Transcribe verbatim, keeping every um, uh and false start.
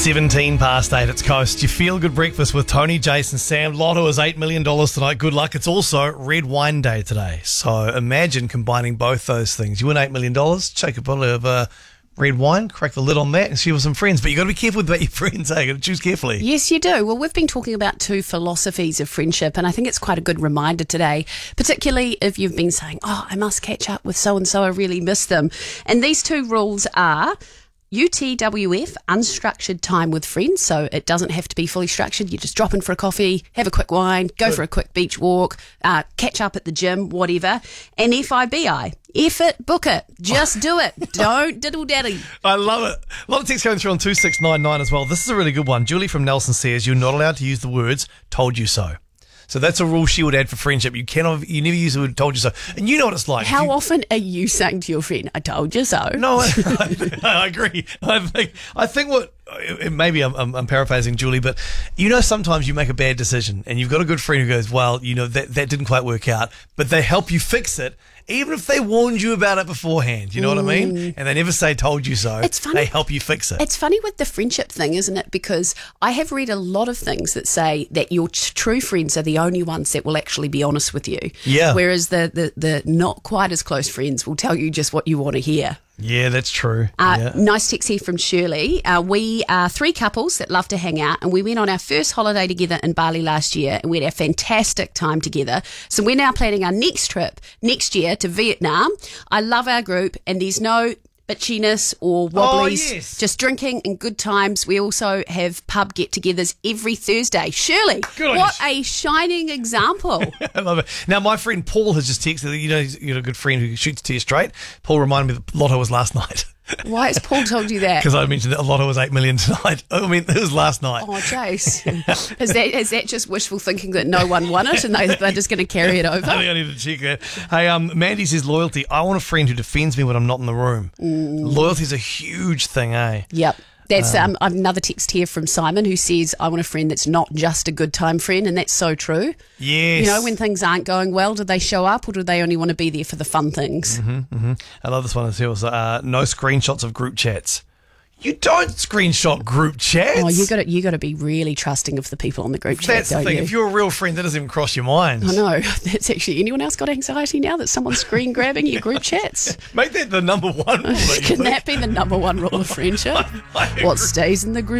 seventeen past eight, it's Coast. You feel good breakfast with Tony, Jason, Sam. Lotto is eight million dollars tonight. Good luck. It's also Red Wine Day today. So imagine combining both those things. You win eight million dollars, take a bottle of uh, red wine, crack the lid on that and share with some friends. But you've got to be careful about your friends, eh? You've got to choose carefully. Yes, you do. Well, we've been talking about two philosophies of friendship, and I think it's quite a good reminder today, particularly if you've been saying, oh, I must catch up with so-and-so, I really miss them. And these two rules are U T W F, unstructured time with friends, so it doesn't have to be fully structured. You just drop in for a coffee, have a quick wine, go Good. for a quick beach walk, uh, catch up at the gym, whatever. And F I B I, F it, book it, just do it. Don't diddle-daddle. I love it. A lot of texts going through on two six nine nine as well. This is a really good one. Julie from Nelson says you're not allowed to use the words told you so. So that's a rule she would add for friendship. You cannot, you never use the word told you so. And you know what it's like. How you, often are you saying to your friend, I told you so? No, I, I agree. I think, I think what, maybe I'm, I'm, I'm paraphrasing Julie, but you know sometimes you make a bad decision and you've got a good friend who goes, well, you know, that, that didn't quite work out, but they help you fix it, even if they warned you about it beforehand. You know mm. what I mean? And they never say told you so. It's funny. They help you fix it. It's funny with the friendship thing, isn't it? Because I have read a lot of things that say that your t- true friends are the only ones that will actually be honest with you. Yeah. Whereas the, the, the not quite as close friends will tell you just what you want to hear. Yeah, that's true. Uh, yeah. Nice text here from Shirley. Uh, we are three couples that love to hang out, and we went on our first holiday together in Bali last year, and we had a fantastic time together. So we're now planning our next trip next year to Vietnam. I love our group, and there's no bitchiness or wobblies, oh, yes. just drinking and good times. We also have pub get-togethers every Thursday. Shirley, good what a shining example. I love it. Now, my friend Paul has just texted, you know, you've got a good friend who shoots to you straight. Paul reminded me that Lotto was last night. Why has Paul told you that? Because I mentioned that Lotto was eight million tonight. I mean, it was last night. Oh, Jace. is that is that just wishful thinking that no one won it and they, they're just going to carry it over? I think I need to check that. Hey, um, Mandy says loyalty. I want a friend who defends me when I'm not in the room. Mm. Loyalty is a huge thing, eh? Yep. That's um, um, another text here from Simon who says, I want a friend that's not just a good time friend, and that's so true. Yes. You know, when things aren't going well, do they show up or do they only want to be there for the fun things? Mm-hmm, mm-hmm. I love this one as well. Uh, no screenshots of group chats. You don't screenshot group chats. Oh, you got to you got to be really trusting of the people on the group chat. That's the thing. You? If you're a real friend, that doesn't even cross your mind. I know. That's actually. Anyone else got anxiety now that someone's screen grabbing your group chats? Make that the number one rule. Can that be the number one rule of friendship? What stays in the group